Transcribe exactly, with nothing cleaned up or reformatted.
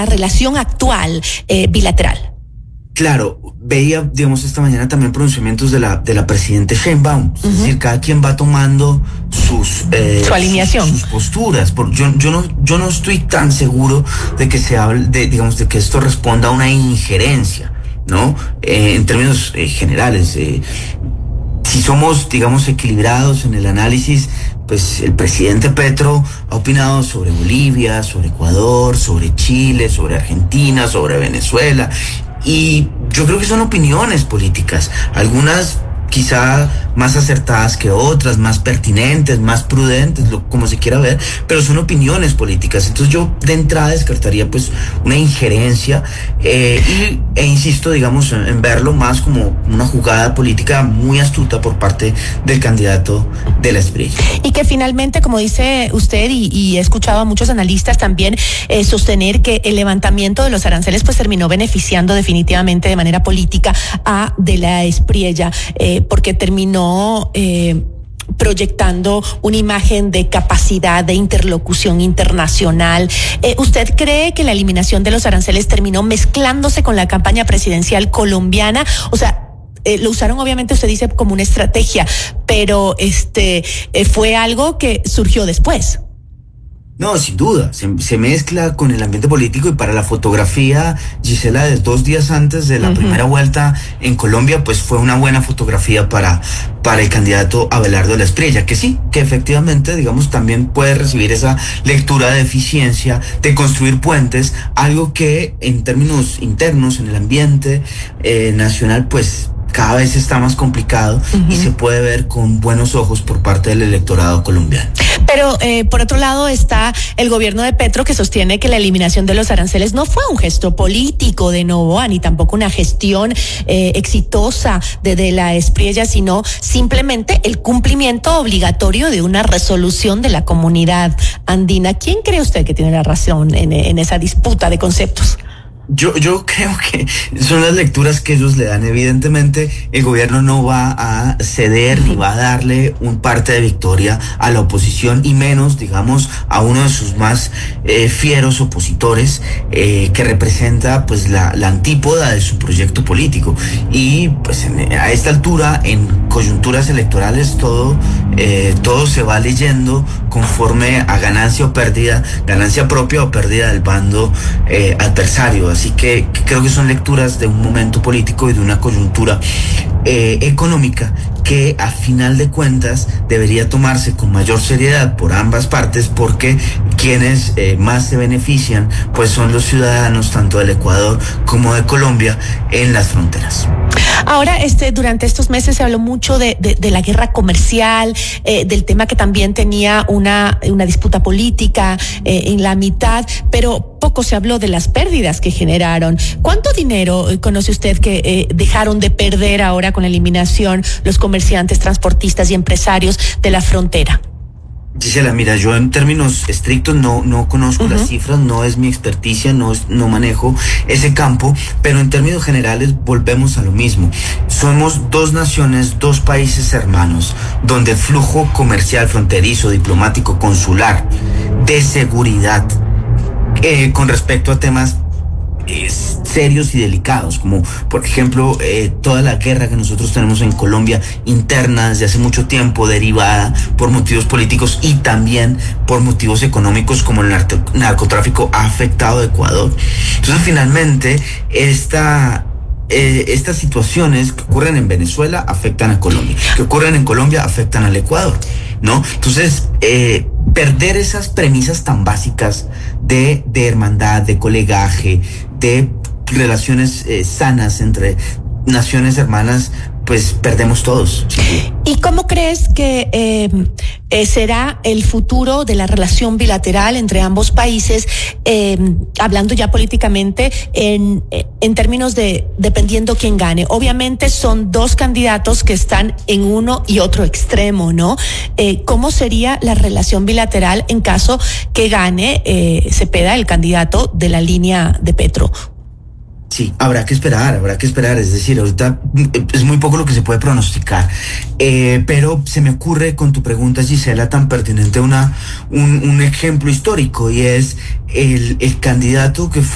relación actual eh, bilateral? Claro, veía, digamos, esta mañana también pronunciamientos de la de la presidenta Sheinbaum. Uh-huh. Es decir, cada quien va tomando sus eh, su alineación, sus, sus posturas. Por, yo yo no yo no estoy tan seguro de que se hable de digamos de que esto responda a una injerencia, ¿no? Eh, en términos eh, generales, eh, si somos, digamos, equilibrados en el análisis, pues el presidente Petro ha opinado sobre Bolivia, sobre Ecuador, sobre Chile, sobre Argentina, sobre Venezuela. Y yo creo que son opiniones políticas, algunas quizá más acertadas que otras, más pertinentes, más prudentes, lo, como se quiera ver, pero son opiniones políticas. Entonces yo de entrada descartaría pues una injerencia eh, y, e insisto, digamos, en, en verlo más como una jugada política muy astuta por parte del candidato de la Espriella. Y que finalmente, como dice usted, y, y he escuchado a muchos analistas también eh, sostener que el levantamiento de los aranceles pues terminó beneficiando definitivamente de manera política a de la Espriella, eh, porque terminó eh, proyectando una imagen de capacidad de interlocución internacional. Eh, ¿Usted cree que la eliminación de los aranceles terminó mezclándose con la campaña presidencial colombiana? O sea, Eh, lo usaron, obviamente, usted dice, como una estrategia, pero este eh, fue algo que surgió después. No, sin duda, se, se mezcla con el ambiente político y para la fotografía, Gisela, de dos días antes de la uh-huh. primera vuelta en Colombia, pues fue una buena fotografía para, para el candidato Abelardo de la Espriella, que sí, que efectivamente, digamos, también puede recibir esa lectura de eficiencia, de construir puentes, algo que en términos internos, en el ambiente eh, nacional, pues cada vez está más complicado uh-huh. y se puede ver con buenos ojos por parte del electorado colombiano. Pero eh, por otro lado está el gobierno de Petro, que sostiene que la eliminación de los aranceles no fue un gesto político de Noboa, ni tampoco una gestión eh, exitosa de, de la Espriella, sino simplemente el cumplimiento obligatorio de una resolución de la comunidad andina. ¿Quién cree usted que tiene la razón en, en esa disputa de conceptos? Yo, yo creo que son las lecturas que ellos le dan. Evidentemente, el gobierno no va a ceder ni va a darle un parte de victoria a la oposición y menos, digamos, a uno de sus más eh, fieros opositores eh, que representa pues la, la antípoda de su proyecto político. Y pues en, a esta altura, en coyunturas electorales, todo, eh, todo se va leyendo conforme a ganancia o pérdida, ganancia propia o pérdida del bando eh, adversario. Así que, que creo que son lecturas de un momento político y de una coyuntura eh, económica que a final de cuentas debería tomarse con mayor seriedad por ambas partes, porque quienes eh, más se benefician pues son los ciudadanos tanto del Ecuador como de Colombia en las fronteras. Ahora, este, durante estos meses se habló mucho de, de, de la guerra comercial, eh, del tema que también tenía una, una disputa política eh, en la mitad, pero poco se habló de las pérdidas que generaron. ¿Cuánto dinero eh, conoce usted que eh, dejaron de perder ahora con la eliminación los comerciantes, transportistas y empresarios de la frontera? Gisela, mira, yo en términos estrictos no, no conozco uh-huh. las cifras, no es mi experticia, no, no manejo ese campo, pero en términos generales volvemos a lo mismo. Somos dos naciones, dos países hermanos, donde el flujo comercial, fronterizo, diplomático, consular, de seguridad, eh, con respecto a temas Es serios y delicados, como por ejemplo eh, toda la guerra que nosotros tenemos en Colombia interna desde hace mucho tiempo, derivada por motivos políticos y también por motivos económicos, como el narco- narcotráfico ha afectado a Ecuador. Entonces finalmente esta eh, estas situaciones que ocurren en Venezuela afectan a Colombia, que ocurren en Colombia afectan al Ecuador, ¿no? Entonces eh, perder esas premisas tan básicas de, de hermandad, de colegaje, de relaciones eh, sanas entre naciones hermanas, pues perdemos todos. Sí. ¿Y cómo crees que eh, eh, será el futuro de la relación bilateral entre ambos países, eh, hablando ya políticamente, en, en términos de dependiendo quién gane? Obviamente son dos candidatos que están en uno y otro extremo, ¿no? Eh, ¿Cómo sería la relación bilateral en caso que gane eh, Cepeda, el candidato de la línea de Petro? Sí, habrá que esperar, habrá que esperar, es decir, ahorita es muy poco lo que se puede pronosticar, eh, pero se me ocurre con tu pregunta, Gisela, tan pertinente una, un, un ejemplo histórico, y es el, el candidato que fue